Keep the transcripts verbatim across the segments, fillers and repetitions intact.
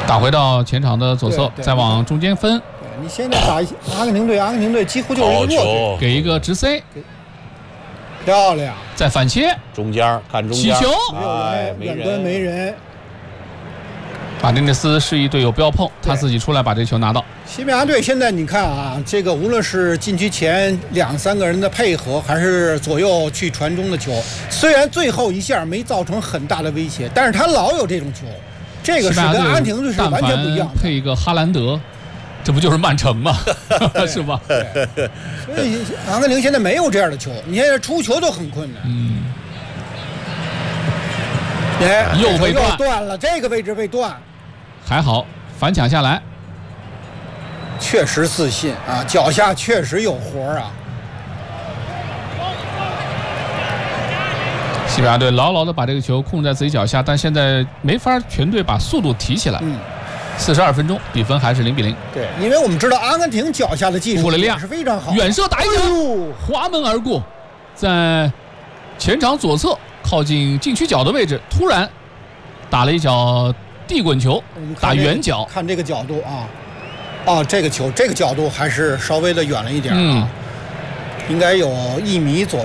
打回到前场的左侧，再往中间分。 你现在打阿根廷队，阿根廷队几乎就是一个弱队， 给一个直塞， 漂亮， 再反切， 中间看中间， 起球， 没有人，远端没人。 马丁内斯示意队友不要碰，他自己出来把这球拿到。 西班牙队现在你看啊，这个无论是禁区前两三个人的配合，还是左右去传中的球，虽然最后一下没造成很大的威胁，但是他老有这种球，这个是跟阿根廷队是完全不一样的。 配一个哈兰德，这不就是曼城吗？是吧？ 所以阿根廷现在没有这样的球，你现在出球都很困难。 嗯。 哎， 又被断， 又断了，这个位置被断。 还好反抢下来， 确实自信啊，脚下确实有活啊。 西班牙队牢牢的把这个球控在自己脚下，但现在没法全队把速度提起来。 嗯， 四十二分钟，比分还是零比零。 对，因为我们知道阿根廷脚下的技术是非常好， 远射打一球，滑门而过，在前场左侧靠近禁区角的位置，突然打了一脚地滚球，打远角。 看这个角度啊，啊，这个球这个角度还是稍微的远了一点啊，嗯、应该有一米左右。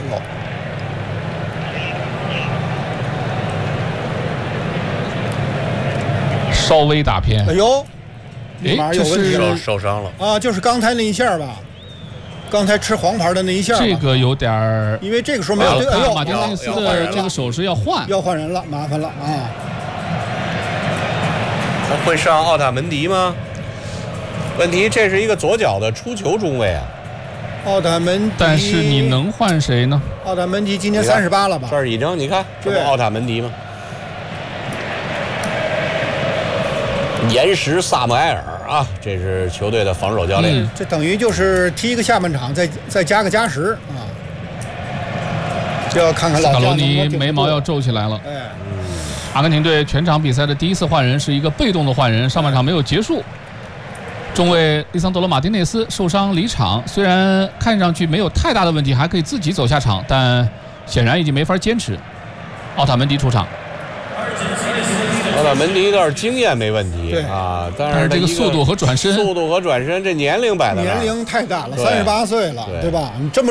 稍微打偏。 哎呦， 立马有问题了，受伤了啊！就是刚才那一下吧，刚才吃黄牌的那一下。 这个有点儿， 因为这个时候没有这个，哎呦， 马丁内斯的这个手势要换， 要换人了，麻烦了啊！ 他会上奥塔门迪吗？问题这是一个左脚的出球中卫啊。 奥塔门迪， 但是你能换谁呢？ 奥塔门迪今年三十八了吧？ 这儿已经，你看，这不奥塔门迪吗？岩石萨姆埃尔啊，这是球队的防守教练。 嗯、这等于就是踢一个下半场，再再加个加时啊。就要看看老卡罗尼眉毛要皱起来了。 哎， 嗯， 阿根廷队全场比赛的第一次换人是一个被动的换人，上半场没有结束。中卫利桑德罗马丁内斯受伤离场，虽然看上去没有太大的问题，还可以自己走下场，但显然已经没法坚持。奥塔门迪出场。 奥塔门迪倒是经验没问题啊，但是这个速度和转身， 速度和转身，这年龄摆在那儿， 年龄太大了，三十八岁了，对吧？你这么。